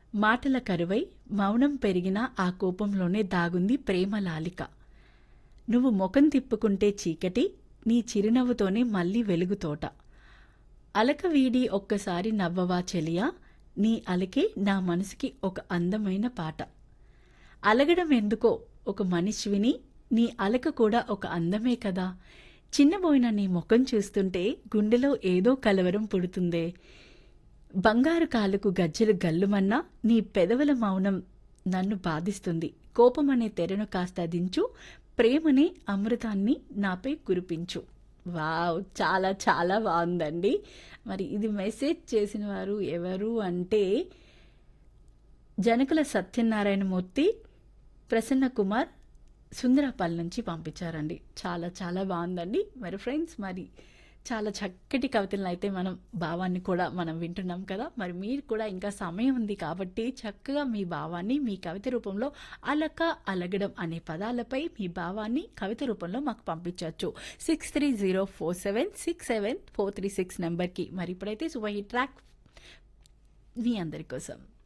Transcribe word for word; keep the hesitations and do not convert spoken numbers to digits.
మాటల కరువై మౌనం పెరిగినా ఆ కోపంలోనే దాగుంది ప్రేమ లాలిక. నువ్వు ముఖం తిప్పుకుంటే చీకటి, నీ చిరునవ్వుతోనే మళ్ళీ వెలుగుతోట. అలక వీడి ఒక్కసారి నవ్వవా చెలియా, నీ అలకే నా మనసుకి ఒక అందమైన పాట. అలగడం ఎందుకో ఒక మనిషివిని, నీ అలక కూడా ఒక అందమే కదా. చిన్నబోయిన నీ ముఖం చూస్తుంటే గుండెలో ఏదో కలవరం పుడుతుందే. బంగారు కాలుకు గజ్జెలు గల్లుమన్నా నీ పెదవుల మౌనం నన్ను బాధిస్తుంది. కోపమనే తెరను కాస్త దించు, ప్రేమనే అమృతాన్ని నాపై కురిపించు. వావ్, చాలా చాలా బాగుందండి. మరి ఇది మెసేజ్ చేసిన వారు ఎవరు అంటే జనకుల సత్యనారాయణమూర్తి, ప్రసన్న కుమార్ సుందరపల్లి నుంచి పంపించారండి. చాలా చాలా బాగుందండి. మరి ఫ్రెండ్స్, మరి చాలా చక్కటి కవితలను అయితే మనం భావాన్ని కూడా మనం వింటున్నాం కదా. మరి మీరు కూడా ఇంకా సమయం ఉంది కాబట్టి చక్కగా మీ భావాన్ని మీ కవిత రూపంలో అలక అలగడం అనే పదాలపై మీ భావాన్ని కవిత రూపంలో మాకు పంపించవచ్చు six three zero four seven six seven four three six నెంబర్కి. మరి ఇప్పుడైతే సువహి ట్రాక్ మీ అందరి కోసం.